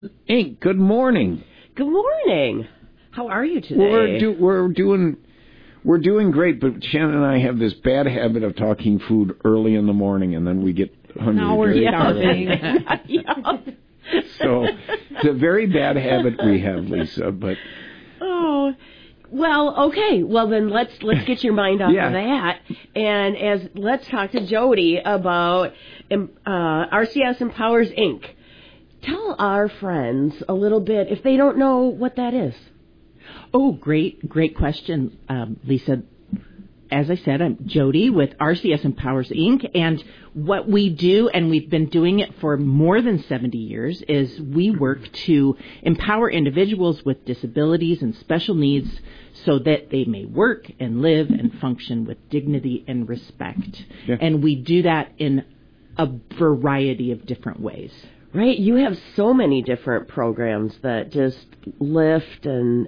Inc. Good morning. Good morning. How are you today? We're doing great, but Shannon and I have this bad habit of talking food early in the morning, and then we get hungry. Now we're starving. So it's a very bad habit we have, Lisa. But okay. Well, then let's get your mind off of that, and let's talk to Jody about RCS Empowers Inc. Tell our friends a little bit if they don't know what that is. Oh, great question, Lisa. As I said, I'm Jody with RCS Empowers Inc. And what we do, and we've been doing it for more than 70 years, is we work to empower individuals with disabilities and special needs so that they may work and live and function with dignity and respect. Yeah. And we do that in a variety of different ways. Right, you have so many different programs that just lift and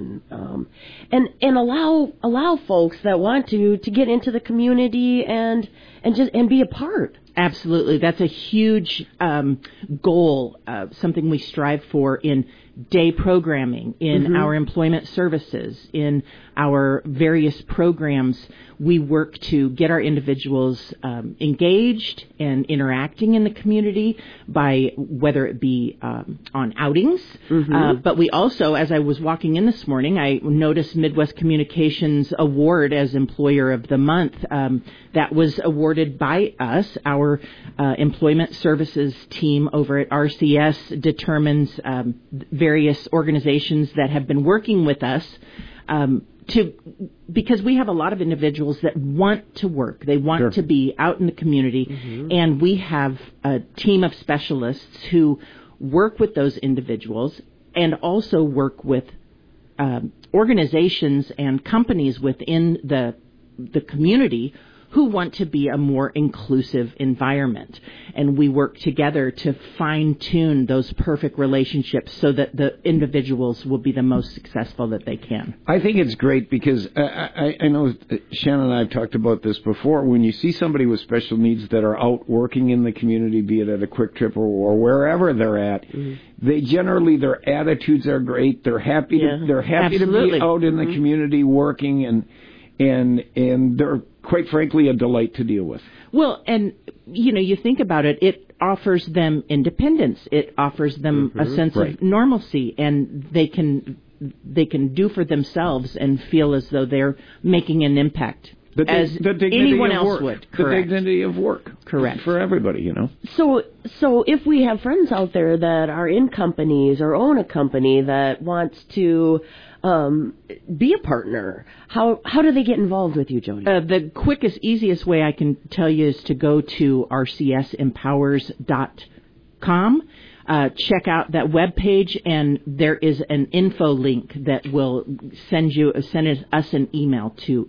allow folks that want to get into the community and be a part. Absolutely, that's a huge goal, something we strive for in day programming, in our employment services, in our various programs. We work to get our individuals engaged and interacting in the community by whether it be on outings. But we also, as I was walking in this morning, I noticed Midwest Communications Award as Employer of the Month. That was awarded by us. Our employment services team over at RCS determines various organizations that have been working with us because we have a lot of individuals that want to work. They want to be out in the community, and we have a team of specialists who work with those individuals and also work with organizations and companies within the community who want to be a more inclusive environment. And we work together to fine-tune those perfect relationships so that the individuals will be the most successful that they can. I think it's great because I know Shannon and I have talked about this before. When you see somebody with special needs that are out working in the community, be it at a Quick Trip or wherever they're at, they generally, their attitudes are great. They're happy to be out in the community working, and they're quite frankly a delight to deal with. Well, and you think about it, it offers them independence. It offers them a sense of normalcy, and they can do for themselves and feel as though they're making an impact. As anyone else would. Correct. The dignity of work. Correct. For everybody, So if we have friends out there that are in companies or own a company that wants to be a partner, how do they get involved with you, Jody? The quickest, easiest way I can tell you is to go to rcsempowers.com. Check out that webpage, and there is an info link that will send us an email to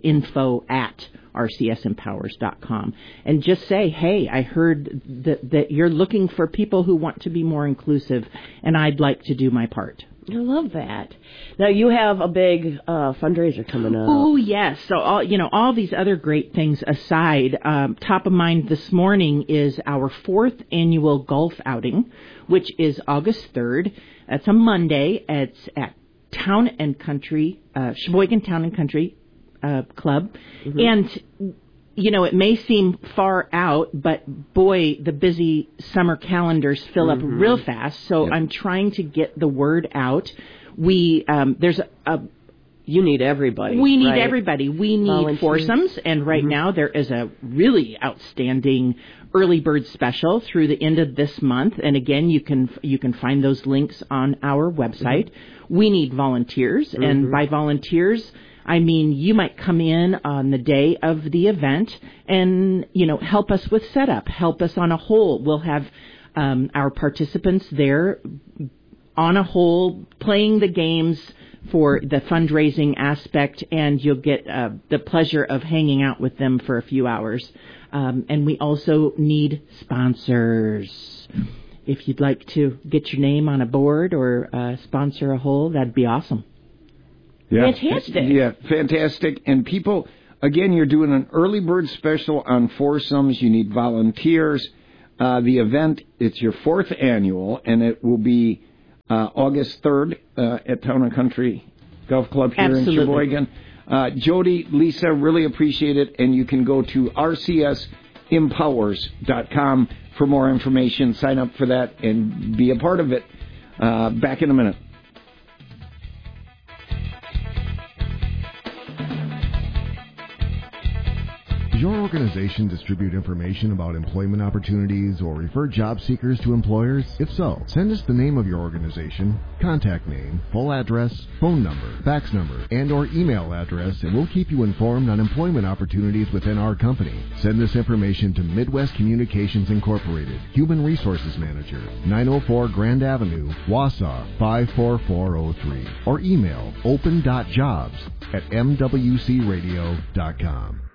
info@rcsempowers.com, and just say, hey, I heard that you're looking for people who want to be more inclusive, and I'd like to do my part. I love that. Now, you have a big fundraiser coming up. Oh, yes. So, all these other great things aside, top of mind this morning is our 4th annual golf outing, which is August 3rd. It's a Monday. It's at Town and Country, Sheboygan Town and Country Club. And it may seem far out, but boy, the busy summer calendars fill up real fast. So I'm trying to get the word out. You need everybody. We need everybody. We need foursomes, and right now there is a really outstanding early bird special through the end of this month. And again, you can find those links on our website. We need volunteers, and by volunteers, I mean, you might come in on the day of the event and, help us with setup, help us on a hole. We'll have our participants there on a hole playing the games for the fundraising aspect, and you'll get the pleasure of hanging out with them for a few hours. And we also need sponsors. If you'd like to get your name on a board or sponsor a hole, that'd be awesome. Yeah. Fantastic. Yeah, fantastic. And people, again, you're doing an early bird special on foursomes. You need volunteers. The event, it's your 4th annual, and it will be August 3rd at Town and Country Golf Club here in Sheboygan. Jody, Lisa, really appreciate it. And you can go to rcsimpowers.com for more information. Sign up for that and be a part of it. Back in a minute. Does your organization distribute information about employment opportunities or refer job seekers to employers? If so, send us the name of your organization, contact name, full address, phone number, fax number, and or email address, and we'll keep you informed on employment opportunities within our company. Send this information to Midwest Communications Incorporated, Human Resources Manager, 904 Grand Avenue, Wausau 54403, or email open.jobs@mwcradio.com.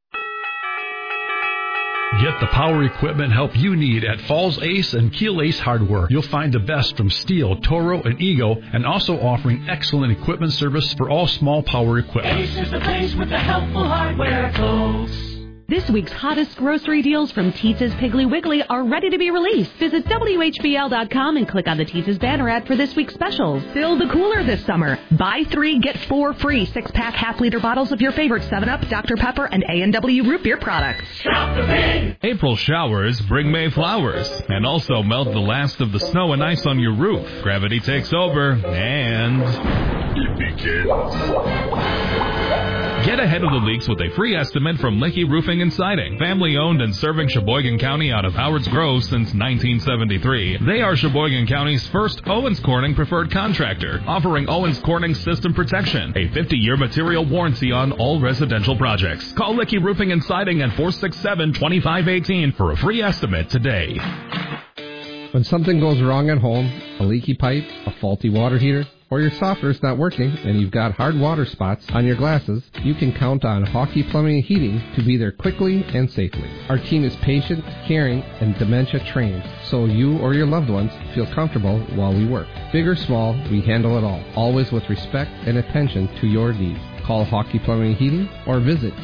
Get the power equipment help you need at Falls Ace and Keel Ace Hardware. You'll find the best from Steel, Toro, and Ego, and also offering excellent equipment service for all small power equipment. Ace is the place with the helpful hardware, folks. This week's hottest grocery deals from Teetz's Piggly Wiggly are ready to be released. Visit WHBL.com and click on the Teetz's banner ad for this week's specials. Fill the cooler this summer. Buy 3, get 4 free 6-pack half-liter bottles of your favorite 7-Up, Dr. Pepper, and A&W root beer products. Shop the big! April showers bring May flowers and also melt the last of the snow and ice on your roof. Gravity takes over and it begins. Get ahead of the leaks with a free estimate from Licky Roofing and Siding. Family owned and serving Sheboygan County out of Howard's Grove since 1973. They are Sheboygan County's first Owens Corning preferred contractor, offering Owens Corning system protection, a 50-year material warranty on all residential projects. Call Licky Roofing and Siding at 467-2518 for a free estimate today. When something goes wrong at home, a leaky pipe, a faulty water heater, or your softener's not working and you've got hard water spots on your glasses, you can count on Hawkey Plumbing and Heating to be there quickly and safely. Our team is patient, caring, and dementia trained, so you or your loved ones feel comfortable while we work. Big or small, we handle it all, always with respect and attention to your needs. Call Hawkey Plumbing and Heating or visit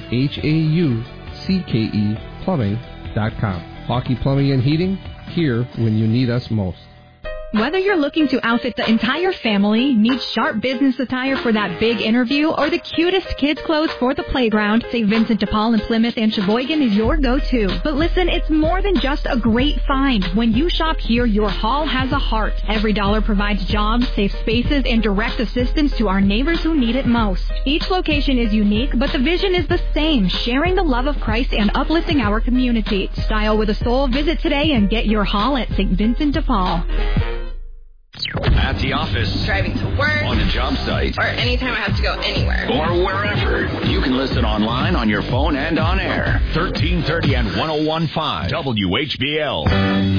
HAUCKEplumbing.com. Hawkey Plumbing and Heating, here when you need us most. Whether you're looking to outfit the entire family, need sharp business attire for that big interview, or the cutest kids' clothes for the playground, St. Vincent de Paul in Plymouth and Sheboygan is your go-to. But listen, it's more than just a great find. When you shop here, your haul has a heart. Every dollar provides jobs, safe spaces, and direct assistance to our neighbors who need it most. Each location is unique, but the vision is the same, sharing the love of Christ and uplifting our community. Style with a soul. Visit today and get your haul at St. Vincent de Paul. At the office, driving to work, on a job site, or anytime I have to go anywhere, or wherever. You can listen online, on your phone, and on air. 1330 and 101.5 WHBL.